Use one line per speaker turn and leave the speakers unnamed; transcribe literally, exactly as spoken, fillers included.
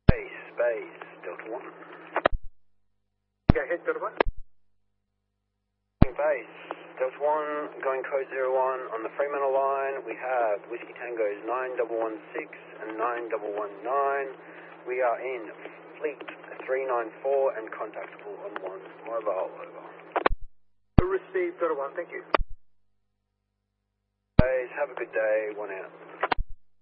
Base, base, Delta one.
Go ahead, Delta one.
Base, Delta one, going code zero one on the Fremantle line. We have Whiskey Tango's nine one one six and nine one one nine. We are in Fleet three nine four and contactable on one mobile, over.
Received, Delta one, thank you.
Base, have a good day, one out.